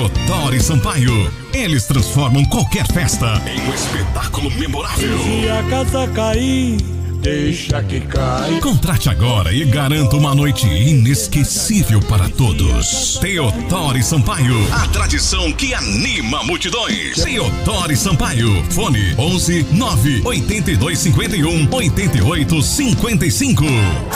Teodoro e Sampaio. Eles transformam qualquer festa em um espetáculo memorável. Se a casa cair, deixa que cai. Contrate agora e garanta uma noite inesquecível para todos. Teodoro e Sampaio, a tradição que anima multidões. Teodoro e Sampaio, fone 11 9 82 51 88 55.